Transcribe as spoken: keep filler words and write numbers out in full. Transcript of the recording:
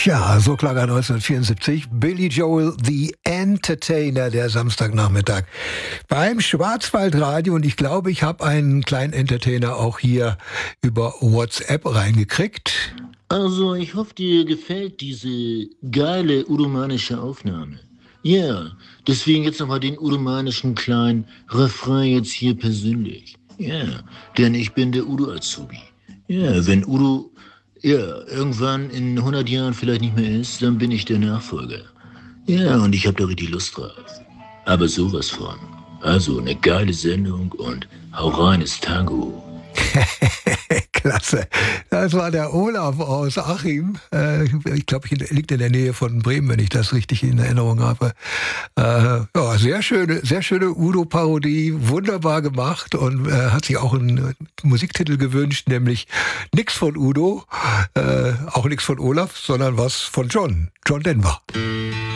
Tja, so klang er neunzehnhundertvierundsiebzig. Billy Joel, The Entertainer, der Samstagnachmittag beim Schwarzwaldradio. Und ich glaube, ich habe einen kleinen Entertainer auch hier über WhatsApp reingekriegt. Also, ich hoffe, dir gefällt diese geile udomanische Aufnahme. Ja, deswegen jetzt nochmal den udomanischen kleinen Refrain jetzt hier persönlich. Ja, denn ich bin der Udo-Azubi. Ja, wenn Udo ja, irgendwann in hundert Jahren vielleicht nicht mehr ist, dann bin ich der Nachfolger. Ja, und ich habe da richtig Lust drauf. Aber sowas von. Also eine geile Sendung und hau reines Tango. Klasse. Das war der Olaf aus Achim. Äh, ich glaube, er liegt in der Nähe von Bremen, wenn ich das richtig in Erinnerung habe. Äh, ja, sehr schöne, sehr schöne Udo-Parodie, wunderbar gemacht und äh, hat sich auch einen Musiktitel gewünscht, nämlich nix von Udo, äh, auch nix von Olaf, sondern was von John, John Denver.